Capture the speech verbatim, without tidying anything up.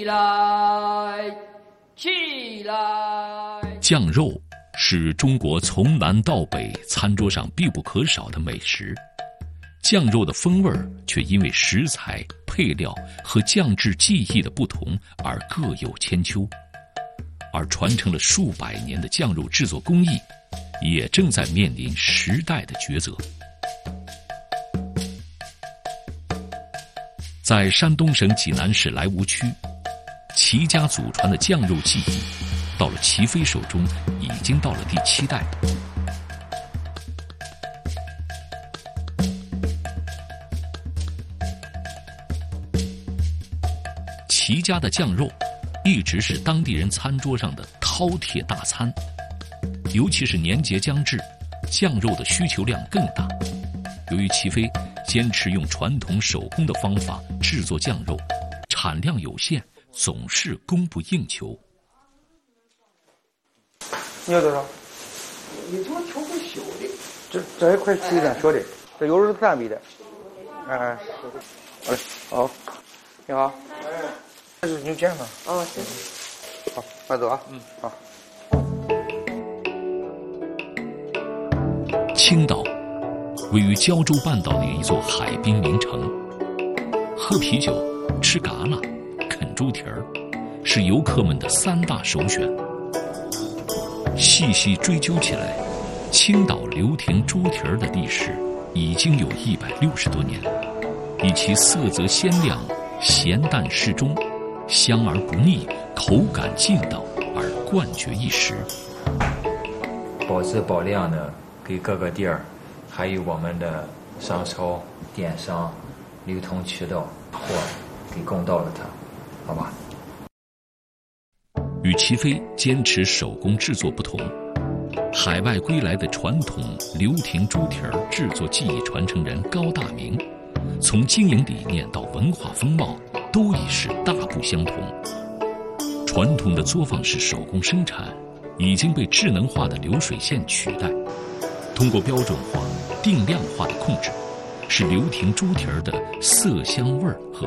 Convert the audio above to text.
来，起来！ 酱肉是中国从南到北餐桌上必不可少的美食，酱肉的风味却因为食材、配料和酱制技艺的不同而各有千秋。而传承了数百年的酱肉制作工艺，也正在面临时代的抉择。在山东省济南市莱芜区，齐家祖传的酱肉技艺，到了齐飞手中，已经到了第七代。齐家的酱肉一直是当地人餐桌上的饕餮大餐，尤其是年节将至，酱肉的需求量更大。由于齐飞坚持用传统手工的方法制作酱肉，产量有限，总是供不应求。 你要多少？ 你这么挑个小的， 这这一块七点小的，这有的是三米的。哎哎，好嘞，好，你好。哎，这是牛腱子。 哦，行。 好，快走啊。嗯，好。 青岛位于胶州半岛的一座海滨名城，喝啤酒、吃蛤蜊、啃猪蹄儿，是游客们的三大首选。细细追究起来，青岛流亭猪蹄儿的历史已经有一百六十多年，以其色泽鲜亮、咸淡适中、香而不腻、口感劲道而冠绝一时。 保质保量呢，给各个店儿，还有我们的商超、电商、流通渠道货给供到了它，好吧？ 与齐飞坚持手工制作不同，海外归来的传统流亭猪蹄儿制作技艺传承人高大明，从经营理念到文化风貌都已是大不相同。传统的作坊式手工生产已经被智能化的流水线取代，通过标准化、定量化的控制，使流亭猪蹄儿的色香味和